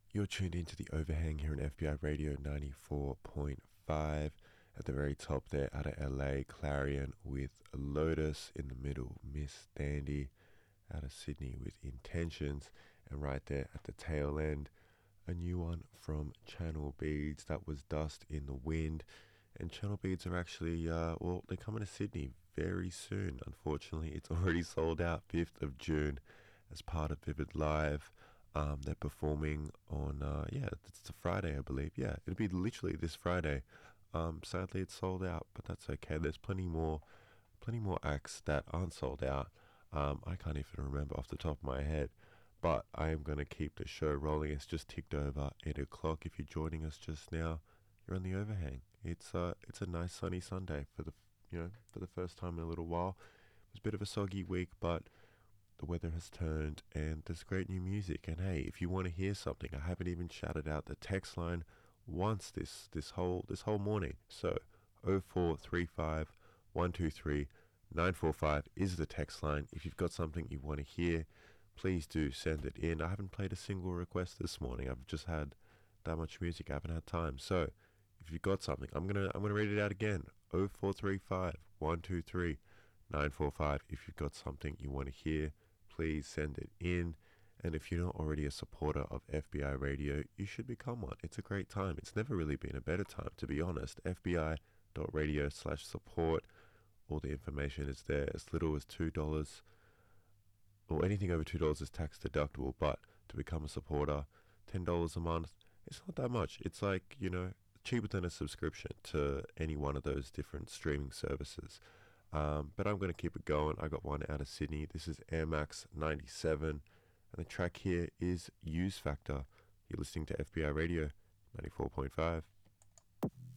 You're tuned into the overhang here on FBI Radio 94.5. At the very top there, out of LA, Clarion with Lotus. In the middle, Miss Dandy. Out of Sydney with Intentions. And right there at the tail end, a new one from Channel Beads. That was Dust in the Wind. And Channel Beads are actually, they're coming to Sydney very soon. Unfortunately, it's already sold out, 5th of June, as part of Vivid Live. They're performing on, it's a Friday, I believe. Yeah, it'll be literally this Friday. Sadly, it's sold out, but that's okay. There's plenty more acts that aren't sold out. I can't even remember off the top of my head, but I am going to keep the show rolling. It's just ticked over 8 o'clock. If you're joining us just now, you're on the overhang. It's a nice sunny Sunday for the first time in a little while. It was a bit of a soggy week, but the weather has turned and there's great new music. And hey, if you want to hear something, I haven't even shouted out the text line once this whole morning. So 0435 123 945 is the text line. If you've got something you want to hear, please do send it in. I haven't played a single request this morning. I've just had that much music. I haven't had time. So if you've got something, I'm gonna read it out again. 0435 123 945. If you've got something you want to hear, please send it in. And if you're not already a supporter of FBI Radio, you should become one. It's a great time. It's never really been a better time, to be honest. FBI.radio/support. All the information is there. As little as $2, or anything over $2 is tax deductible. But to become a supporter, $10 a month, it's not that much. It's like, cheaper than a subscription to any one of those different streaming services. But I'm going to keep it going. I got one out of Sydney. This is Air Max 97. And the track here is Use Factor. You're listening to FBI Radio 94.5.